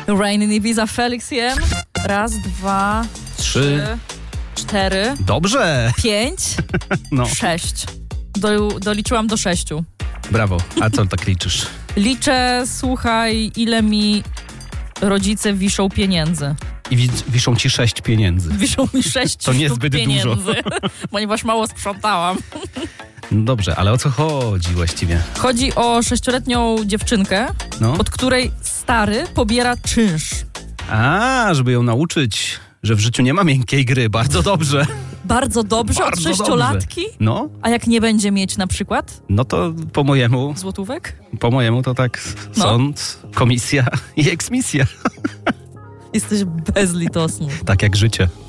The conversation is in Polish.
Rain in Ibiza, Felix Jem. Raz, dwa, trzy, 4. Dobrze. 5, No. 6. Doliczyłam do 6. Brawo. A co tak liczysz? Liczę, słuchaj, ile mi rodzice wiszą pieniędzy. I wiszą ci 6 pieniędzy. Wiszą mi 6 To niezbyt pieniędzy, dużo. ponieważ mało sprzątałam. No dobrze, ale o co chodzi właściwie? Chodzi o 6-letnią dziewczynkę, No. od której stary pobiera czynsz. A, żeby ją nauczyć, że w życiu nie ma miękkiej gry. Bardzo dobrze. Bardzo dobrze Bardzo od 6-latki? No, A jak nie będzie mieć na przykład no to złotówek? po mojemu to tak No. sąd, komisja i eksmisja. Jesteś bezlitosny. Tak jak życie.